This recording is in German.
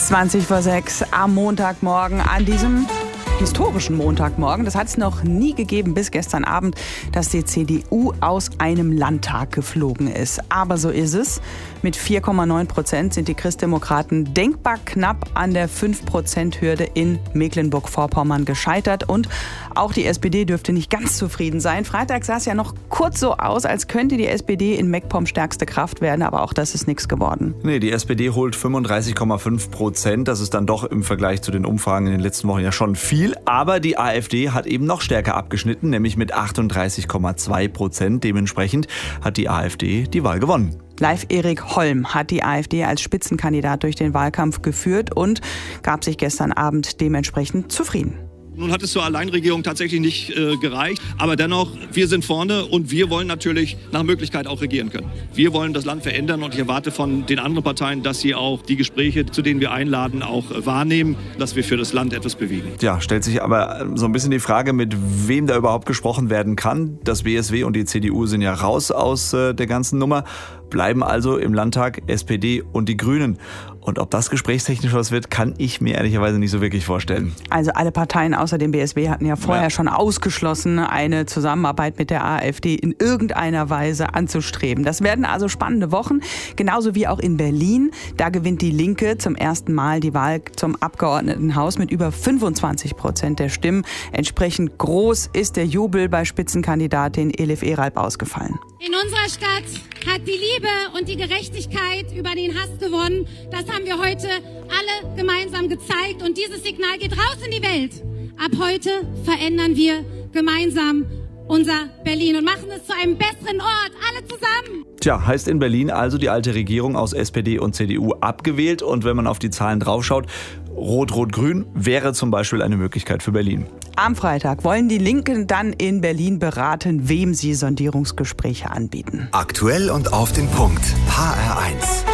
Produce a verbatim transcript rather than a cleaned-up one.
zwanzig vor sechs am Montagmorgen, an diesem historischen Montagmorgen. Das hat es noch nie gegeben bis gestern Abend, dass die C D U aus einem Landtag geflogen ist. Aber so ist es. Mit vier Komma neun Prozent sind die Christdemokraten denkbar knapp an der fünf Prozent Hürde in Mecklenburg-Vorpommern gescheitert. Und auch die S P D dürfte nicht ganz zufrieden sein. Freitag sah es ja noch kurz so aus, als könnte die S P D in MacPom stärkste Kraft werden. Aber auch das ist nichts geworden. Nee, die S P D holt fünfunddreißig Komma fünf Prozent. Das ist dann doch im Vergleich zu den Umfragen in den letzten Wochen ja schon viel. Aber die AfD hat eben noch stärker abgeschnitten, nämlich mit achtunddreißig Komma zwei Prozent. Dementsprechend hat die AfD die Wahl gewonnen. Live Erik Holm hat die AfD als Spitzenkandidat durch den Wahlkampf geführt und gab sich gestern Abend dementsprechend zufrieden. Nun hat es zur Alleinregierung tatsächlich nicht äh, gereicht, aber dennoch, wir sind vorne und wir wollen natürlich nach Möglichkeit auch regieren können. Wir wollen das Land verändern und ich erwarte von den anderen Parteien, dass sie auch die Gespräche, zu denen wir einladen, auch äh, wahrnehmen, dass wir für das Land etwas bewegen. Ja, stellt sich aber so ein bisschen die Frage, mit wem da überhaupt gesprochen werden kann. Das B S W und die C D U sind ja raus aus äh, der ganzen Nummer, bleiben also im Landtag S P D und die Grünen. Und ob das gesprächstechnisch was wird, kann ich mir ehrlicherweise nicht so wirklich vorstellen. Also alle Parteien außer dem B S W hatten ja vorher ja. schon ausgeschlossen, eine Zusammenarbeit mit der AfD in irgendeiner Weise anzustreben. Das werden also spannende Wochen, genauso wie auch in Berlin. Da gewinnt die Linke zum ersten Mal die Wahl zum Abgeordnetenhaus mit über fünfundzwanzig Prozent der Stimmen. Entsprechend groß ist der Jubel bei Spitzenkandidatin Elif Eralp ausgefallen. In unserer Stadt hat die Liebe und die Gerechtigkeit über den Hass gewonnen. Das haben wir heute alle gemeinsam gezeigt. Und dieses Signal geht raus in die Welt. Ab heute verändern wir gemeinsam unser Berlin und machen es zu einem besseren Ort. Alle zusammen. Tja, heißt in Berlin also die alte Regierung aus S P D und C D U abgewählt. Und wenn man auf die Zahlen draufschaut, Rot-Rot-Grün wäre zum Beispiel eine Möglichkeit für Berlin. Am Freitag wollen die Linken dann in Berlin beraten, wem sie Sondierungsgespräche anbieten. Aktuell und auf den Punkt. H R eins.